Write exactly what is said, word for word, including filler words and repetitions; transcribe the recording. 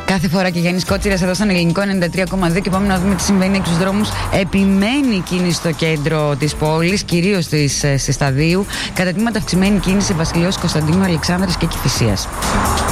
Κάθε φορά και Γιάννης Κότσιρας εδώ στον Ελληνικό ενενήντα τρία κόμμα δύο και πάμε να δούμε τι συμβαίνει έξω στους δρόμους. Επιμένει η κίνηση στο κέντρο της πόλης, κυρίως της Σταδίου. Κατά τμήματα αυξημένη κίνηση Βασιλιός Κωνσταντίνου, Αλεξάνδρας και Κηφισίας.